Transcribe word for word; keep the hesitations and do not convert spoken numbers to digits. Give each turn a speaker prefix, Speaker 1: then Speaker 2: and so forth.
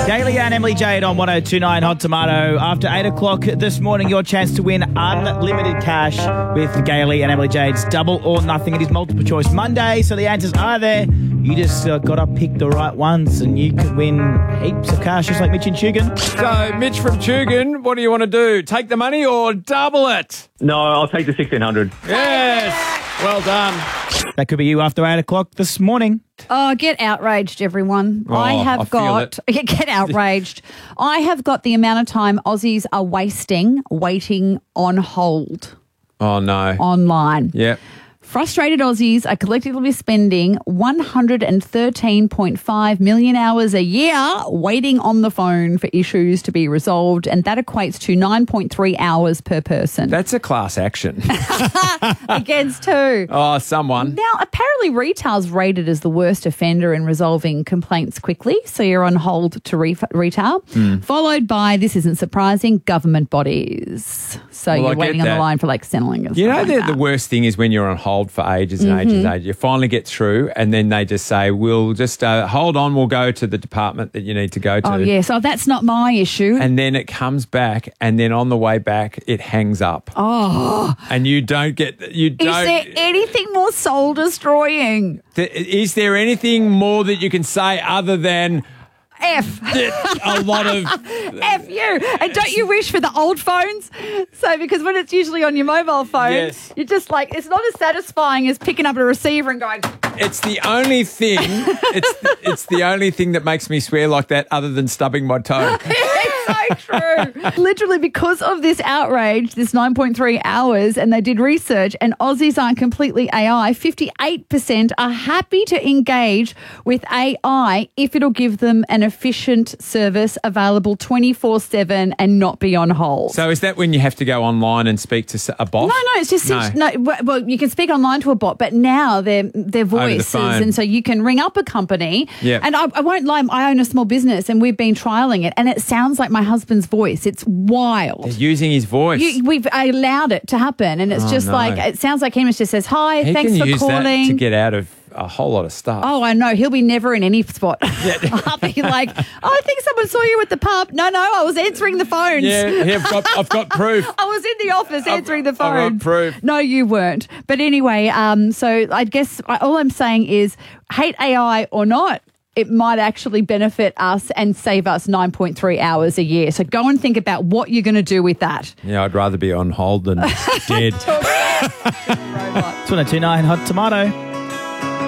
Speaker 1: Gailey and Emily Jade on one oh two nine Hot Tomato. After eight o'clock this morning, your chance to win unlimited cash with Gailey and Emily Jade's Double or Nothing. It is multiple choice Monday, so the answers are there. You just uh, got to pick the right ones and you could win heaps of cash, just like Mitch and Tugan.
Speaker 2: So, Mitch from Tugan, what do you want to do? Take the money or double it?
Speaker 3: No, I'll take the sixteen hundred.
Speaker 2: Yes. Well done.
Speaker 1: That could be you after eight o'clock this morning.
Speaker 4: Oh, get outraged, everyone.
Speaker 2: Oh,
Speaker 4: I have
Speaker 2: I feel
Speaker 4: got...
Speaker 2: it.
Speaker 4: Get outraged. I have got the amount of time Aussies are wasting waiting on hold
Speaker 2: Oh, no.
Speaker 4: online.
Speaker 2: Yep.
Speaker 4: Frustrated Aussies are collectively spending one hundred thirteen point five million hours a year waiting on the phone for issues to be resolved, and that equates to nine point three hours per person.
Speaker 2: That's a class action.
Speaker 4: Against who?
Speaker 2: Oh, someone.
Speaker 4: Now, apparently retail's rated as the worst offender in resolving complaints quickly, so you're on hold to re- retail,
Speaker 2: Mm.
Speaker 4: followed by, this isn't surprising, government bodies. So
Speaker 2: Well, I
Speaker 4: you're
Speaker 2: get
Speaker 4: waiting on the
Speaker 2: that.
Speaker 4: line for like Centrelink and
Speaker 2: You know,
Speaker 4: stuff
Speaker 2: the,
Speaker 4: like
Speaker 2: the
Speaker 4: that.
Speaker 2: worst thing is when you're on hold for ages and ages and ages. You finally get through and then they just say, we'll just uh, hold on, we'll go to the department that you need to go to.
Speaker 4: Oh, yeah, so that's not my issue.
Speaker 2: And then it comes back and then on the way back, it hangs up.
Speaker 4: Oh.
Speaker 2: And you don't get, you
Speaker 4: Is
Speaker 2: don't.
Speaker 4: there anything more soul destroying?
Speaker 2: Th- Is there anything more that you can say other than
Speaker 4: F.
Speaker 2: a lot of...
Speaker 4: F you. And don't you wish for the old phones? So, because when it's usually on your mobile phone,
Speaker 2: Yes.
Speaker 4: you're just like, it's not as satisfying as picking up a receiver and going...
Speaker 2: It's the only thing, it's the, it's the only thing that makes me swear like that other than stubbing my toe.
Speaker 4: It's so true. Literally, because of this outrage, this nine point three hours, and they did research, and Aussies aren't completely A I, fifty-eight percent are happy to engage with A I if it'll give them an efficient service available twenty-four seven and not be on hold.
Speaker 2: So is that when you have to go online and speak to s- a bot?
Speaker 4: No, no, it's just
Speaker 2: No.
Speaker 4: no. no. Well, you can speak online to a bot, but now they're they're
Speaker 2: the
Speaker 4: voices,
Speaker 2: phone.
Speaker 4: and so you can ring up a company.
Speaker 2: Yeah.
Speaker 4: And I, I won't lie, I own a small business, and we've been trialing it, and it sounds like my husband's voice. It's wild.
Speaker 2: They're using his voice.
Speaker 4: You, we've allowed it to happen, and it's
Speaker 2: Oh,
Speaker 4: just
Speaker 2: no.
Speaker 4: like it sounds like him. It just says hi,
Speaker 2: he
Speaker 4: thanks
Speaker 2: can
Speaker 4: for
Speaker 2: use
Speaker 4: calling.
Speaker 2: that to get out of a whole lot of stuff.
Speaker 4: Oh, I know. He'll be never in any spot. I'll be like, oh, I think someone saw you at the pub. No, no, I was answering the phones.
Speaker 2: Yeah, here, I've got, I've got proof.
Speaker 4: I was in the office answering the
Speaker 2: I've got
Speaker 4: phone.
Speaker 2: proof.
Speaker 4: No, you weren't. But anyway, um, so I guess I- all I'm saying is, hate A I or not, it might actually benefit us and save us nine point three hours a year. So go and think about what you're going to do with that.
Speaker 2: Yeah, I'd rather be on hold than dead.
Speaker 1: It's one oh two nine Hot Tomato.